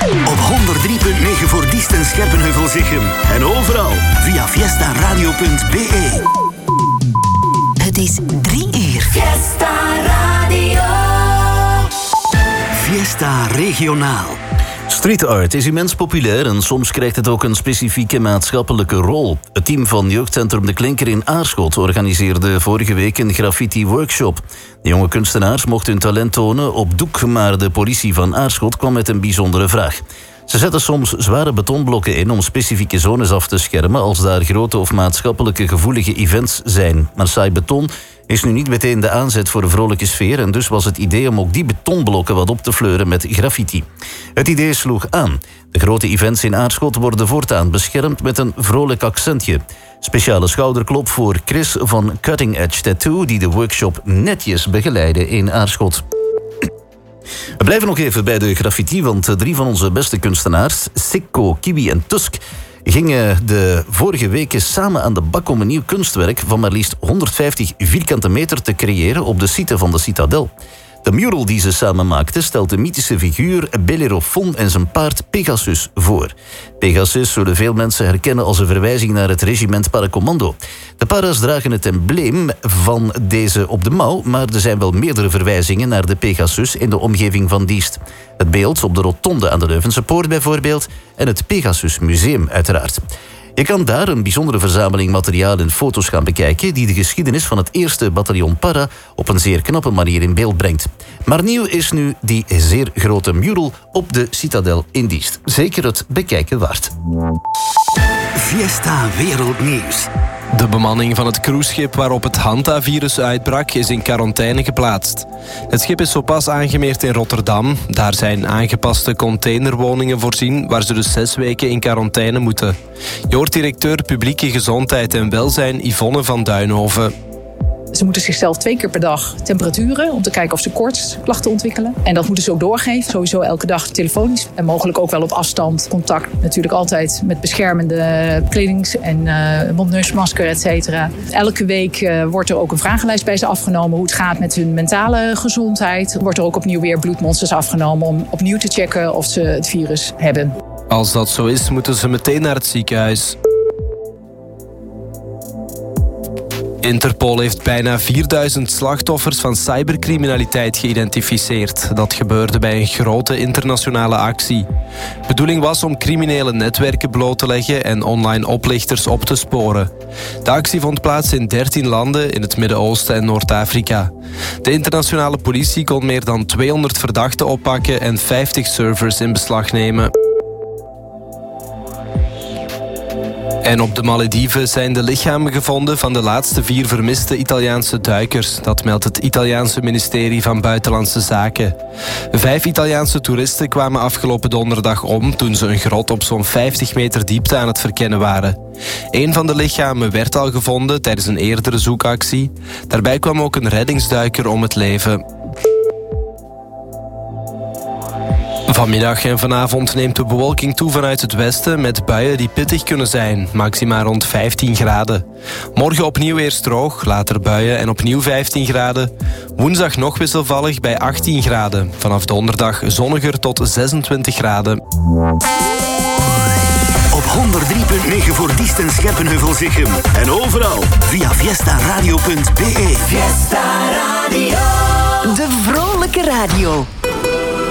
Op 103.9 voor Diest en Scherpenheuvel-Zichem. En overal via fiestaradio.be. Het is 3 uur. Fiesta Radio. Fiesta Regionaal. Street art is immens populair en soms krijgt het ook een specifieke maatschappelijke rol. Het team van Jeugdcentrum De Klinker in Aarschot organiseerde vorige week een graffiti-workshop. De jonge kunstenaars mochten hun talent tonen op doek, maar de politie van Aarschot kwam met een bijzondere vraag. Ze zetten soms zware betonblokken in om specifieke zones af te schermen als daar grote of maatschappelijke gevoelige events zijn. Maar saai beton is nu niet meteen de aanzet voor een vrolijke sfeer en dus was het idee om ook die betonblokken wat op te fleuren met graffiti. Het idee sloeg aan. De grote events in Aarschot worden voortaan beschermd met een vrolijk accentje. Speciale schouderklop voor Chris van Cutting Edge Tattoo die de workshop netjes begeleidde in Aarschot. We blijven nog even bij de graffiti, want 3 van onze beste kunstenaars, Sikko, Kiwi en Tusk, gingen de vorige weken samen aan de bak om een nieuw kunstwerk van maar liefst 150 vierkante meter te creëren op de site van de Citadel. De mural die ze samen maakten stelt de mythische figuur Bellerophon en zijn paard Pegasus voor. Pegasus zullen veel mensen herkennen als een verwijzing naar het regiment Paracommando. De paras dragen het embleem van deze op de mouw, maar er zijn wel meerdere verwijzingen naar de Pegasus in de omgeving van Diest. Het beeld op de rotonde aan de Leuvense Poort bijvoorbeeld en het Pegasus Museum uiteraard. Je kan daar een bijzondere verzameling materiaal en foto's gaan bekijken die de geschiedenis van het eerste bataljon Para op een zeer knappe manier in beeld brengt. Maar nieuw is nu die zeer grote mural op de Citadel in Diest. Zeker het bekijken waard. Fiesta Wereldnieuws. De bemanning van het cruiseschip waarop het Hanta-virus uitbrak is in quarantaine geplaatst. Het schip is zo pas aangemeerd in Rotterdam. Daar zijn aangepaste containerwoningen voorzien waar ze dus 6 weken in quarantaine moeten. Je hoort directeur Publieke Gezondheid en Welzijn Yvonne van Duinhoven. Ze moeten zichzelf 2 keer per dag temperaturen om te kijken of ze koortsklachten ontwikkelen. En dat moeten ze ook doorgeven. Sowieso elke dag telefonisch en mogelijk ook wel op afstand. Contact natuurlijk altijd met beschermende kledings- en mondneusmasker, et cetera. Elke week wordt er ook een vragenlijst bij ze afgenomen hoe het gaat met hun mentale gezondheid. Wordt er ook opnieuw weer bloedmonsters afgenomen om opnieuw te checken of ze het virus hebben. Als dat zo is, moeten ze meteen naar het ziekenhuis. Interpol heeft bijna 4000 slachtoffers van cybercriminaliteit geïdentificeerd. Dat gebeurde bij een grote internationale actie. De bedoeling was om criminele netwerken bloot te leggen en online oplichters op te sporen. De actie vond plaats in 13 landen in het Midden-Oosten en Noord-Afrika. De internationale politie kon meer dan 200 verdachten oppakken en 50 servers in beslag nemen. En op de Malediven zijn de lichamen gevonden van de laatste 4 vermiste Italiaanse duikers. Dat meldt het Italiaanse ministerie van Buitenlandse Zaken. 5 Italiaanse toeristen kwamen afgelopen donderdag om toen ze een grot op zo'n 50 meter diepte aan het verkennen waren. 1 van de lichamen werd al gevonden tijdens een eerdere zoekactie. Daarbij kwam ook een reddingsduiker om het leven. Vanmiddag en vanavond neemt de bewolking toe vanuit het westen met buien die pittig kunnen zijn, maxima rond 15 graden. Morgen opnieuw eerst droog, later buien en opnieuw 15 graden. Woensdag nog wisselvallig bij 18 graden. Vanaf donderdag zonniger tot 26 graden. Op 103.9 voor Diest en Scherpenheuvel-Zichem. En overal via fiestaradio.be. Fiesta Radio. De vrolijke radio.